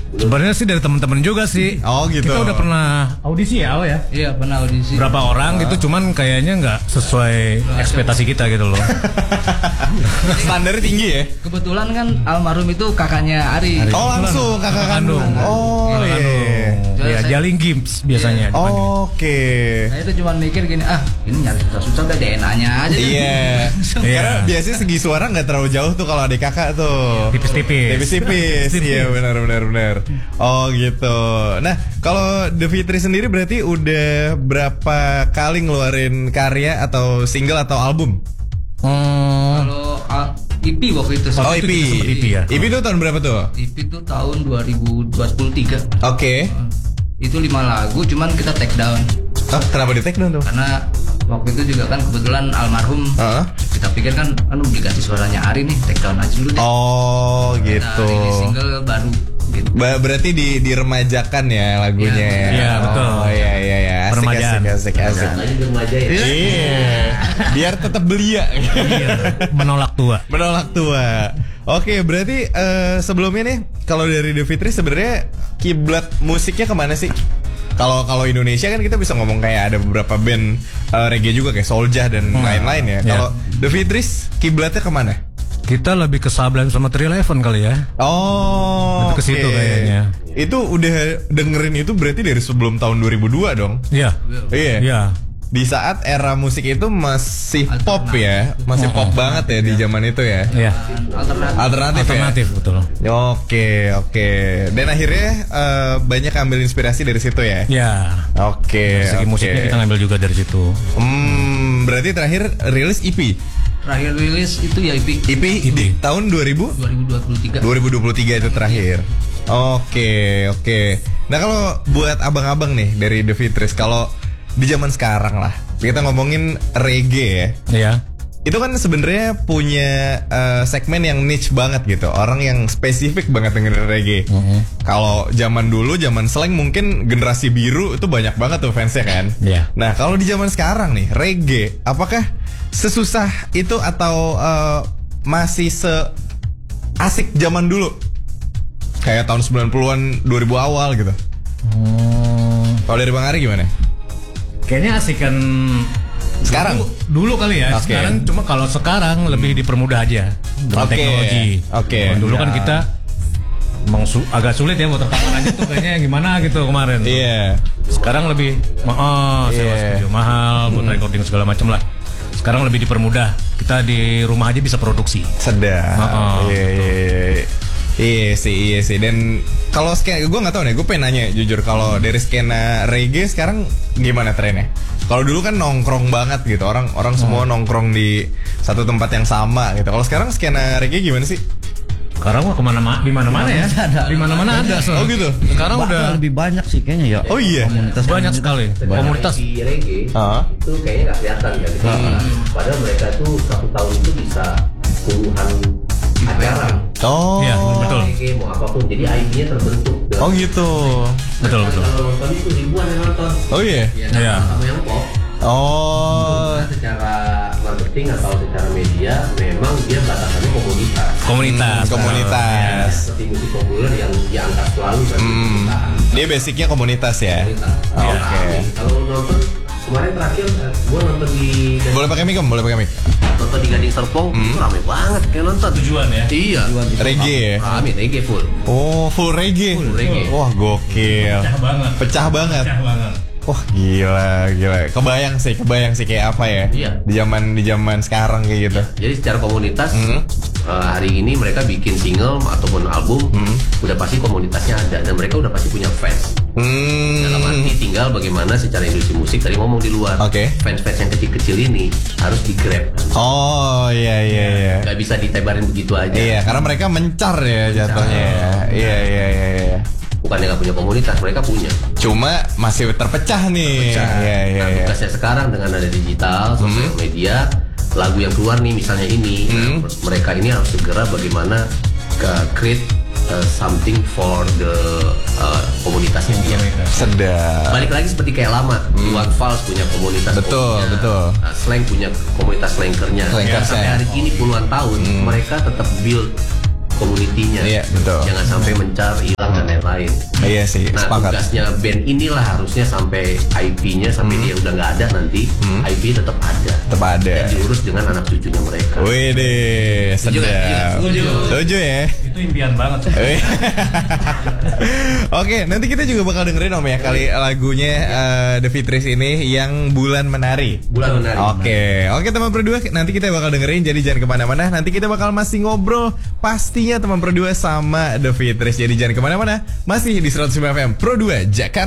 Sebenarnya sih dari teman-teman juga sih. Oh gitu. Kita udah pernah audisi ya, ya? Iya, pernah audisi. Berapa orang gitu, cuman kayaknya nggak sesuai ekspektasi kita gitu loh. Standarnya tinggi ya. Kebetulan kan almarhum itu kakaknya Ari. Oh langsung kakak kandung. Oh iya. Ya, Jaling Gims biasanya. Oke. Saya itu cuma mikir gini, ini nyari susah-susah udah DNA aja. Iya. Karena biasanya segi suara nggak terlalu jauh tuh kalau adik kakak tuh. Tipis-tipis. Iya benar. Oh gitu. Nah kalau The Fitri sendiri berarti udah berapa kali ngeluarin karya atau single atau album? Kalau EP waktu itu. Oh EP. EP ya. EP itu tahun berapa tuh? EP itu tahun 2023. Oke. Itu 5 lagu, cuman kita take down. Oh, kenapa di take down tuh? Karena waktu itu juga kan kebetulan almarhum. Kita pikir kan diganti suaranya Ari nih, take down aja dulu deh. Oh gitu. Nah, ini single baru gitu. Berarti diremajakan ya lagunya. Iya betul. Oh iya. Asik. Iya. Biar tetap belia. Menolak tua. Oke, berarti sebelumnya nih kalau dari The Fitri sebenarnya kiblat musiknya kemana sih? Kalau Indonesia kan kita bisa ngomong kayak ada beberapa band reggae juga kayak Souljah dan lain-lain ya. Kalau The Fitris kiblatnya kemana? Kita lebih ke Sublime sama 311 kali ya. Oh, lebih ke situ kayaknya. Itu udah dengerin itu berarti dari sebelum tahun 2002 dong? Iya. Di saat era musik itu masih pop ya, masih pop banget ya di zaman itu ya. Iya. Alternatif ya? Betul. Oke. Dan akhirnya banyak ambil inspirasi dari situ ya. Iya. Oke. Segi musiknya kita ngambil juga dari situ. Berarti terakhir rilis EP. Terakhir rilis itu ya EP di tahun 2023 itu terakhir. Oke. Nah kalau buat abang-abang nih dari The Fitris, kalau di zaman sekarang lah kita ngomongin reggae ya. Iya. Itu kan sebenarnya punya segmen yang niche banget gitu. Orang yang spesifik banget dengerin reggae. Kalau zaman dulu, zaman slang mungkin generasi biru itu banyak banget tuh fansnya kan. Iya. Nah kalau di zaman sekarang nih reggae, apakah sesusah itu atau masih asik zaman dulu? Kayak tahun 90-an, 2000 awal gitu. Kalau dari Bang Ari gimana? Kayaknya asik kan sekarang dulu kali ya. Sekarang cuma kalau sekarang lebih dipermudah aja dengan teknologi. Dulu kan kita emang agak sulit ya buat rekamannya tuh kayaknya gimana gitu kemarin. Iya. Sekarang lebih sewa studio mahal buat recording segala macam lah. Sekarang lebih dipermudah. Kita di rumah aja bisa produksi. Sedap. Iya sih. Dan kalau skena, gue nggak tahu nih. Gue pengen nanya jujur, kalau dari skena reggae sekarang gimana trennya? Kalau dulu kan nongkrong banget gitu, orang semua nongkrong di satu tempat yang sama gitu. Kalau sekarang skena reggae gimana sih? Sekarang mah di mana-mana ya. Di mana-mana ada. Oh gitu. Sekarang udah lebih banyak sih kayaknya ya. Oh iya. Komunitas banyak sekali. Komunitas di reggae itu kayaknya nggak kelihatan kan. Padahal mereka tuh satu tahun itu bisa puluhan acara. Oh iya, betul. Reggae mau apapun, jadi ID-nya terbentuk. Oh gitu. Betul. Kalau nonton itu ribuan yang nonton. Oh iya. Iya. Sama yang pop. Oh. Secara marketing atau secara media memang dia batasannya komunitas. Seperti musik populer yang diangkat selalu dari komunitas. Dia basicnya komunitas ya. Oke. Kalau nonton kemarin terakhir gue nonton di boleh pakai mic. Nonton di Gading Serpong itu rame banget kayak nonton. Tujuan ya. Iya. Reggae ya. Rame reggae full. Oh full reggae. Wah gokil. Pecah banget. Wah gila. Kebayang sih kayak apa ya. Iya. Di zaman sekarang kayak gitu. Jadi secara komunitas hari ini mereka bikin single ataupun album udah pasti komunitasnya ada dan mereka udah pasti punya fans. Dalam arti tinggal bagaimana secara industri musik tadi ngomong di luar. Fans-fans yang kecil-kecil ini harus di-grab. Oh iya. Gak bisa ditebarin begitu aja. Iya, karena mereka mencar ya jatuhnya ya. Iya. Bukannya gak punya komunitas, mereka punya. Cuma masih terpecah nih. Iya. Tugasnya sekarang dengan ada digital, sosial media, lagu yang keluar nih misalnya ini, mereka ini harus segera bagaimana create something for the komunitasnya dia. Sedap. Balik lagi seperti kayak lama, Iwan Fals punya komunitas. Betul. Slang punya komunitas slankernya. Sampai hari ini puluhan tahun mereka tetap build komunitinya. Iya, betul. Jangan sampai mencar, hilang dan lain-lain. Iya sih, Nah, sepakat. tugasnya band inilah harusnya sampai IP-nya sampai dia udah nggak ada nanti, IP tetap ada. Tetap ada. Dan diurus dengan anak cucunya mereka. Wih deh, sedap. Setuju ya. Itu impian banget. Oke, nanti kita juga bakal dengerin Om ya kali lagunya The Fitris ini yang Bulan Menari. Bulan Menari. Oke teman berdua, nanti kita bakal dengerin, jadi jangan kemana-mana. Nanti kita bakal masih ngobrol pastinya teman berdua sama The Fitris. Jadi jangan kemana-mana, masih di 105 FM Pro 2 Jakarta.